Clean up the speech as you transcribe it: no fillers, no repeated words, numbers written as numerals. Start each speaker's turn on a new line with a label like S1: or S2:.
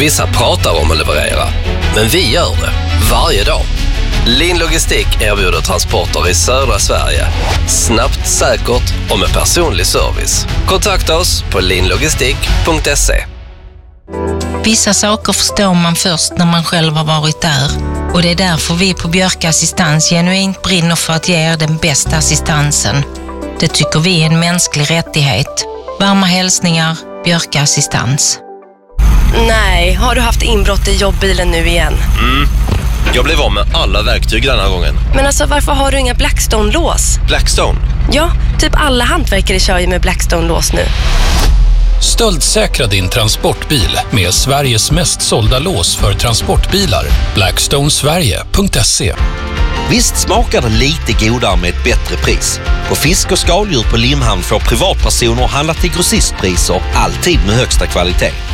S1: Vissa pratar om att leverera, men vi gör det varje dag. Lin Logistik erbjuder transporter i södra Sverige. Snabbt, säkert och med personlig service. Kontakta oss på linlogistik.se.
S2: Vissa saker förstår man först när man själv har varit där. Och det är därför vi på Björka Assistans genuint brinner för att ge er den bästa assistansen. Det tycker vi är en mänsklig rättighet. Varma hälsningar, Björka Assistans.
S3: Nej, har du haft inbrott i jobbbilen nu igen?
S1: Jag blev av med alla verktyg den här gången.
S3: Men alltså, varför har du inga Blackstone-lås?
S1: Blackstone?
S3: Ja, typ alla hantverkare kör ju med Blackstone-lås nu.
S4: Stöldsäkra din transportbil med Sveriges mest sålda lås för transportbilar. Blackstonesverige.se.
S5: Visst smakar det lite godare med ett bättre pris. På fisk och skaldjur på Limhamn får privatpersoner handla till grossistpriser, alltid med högsta kvalitet.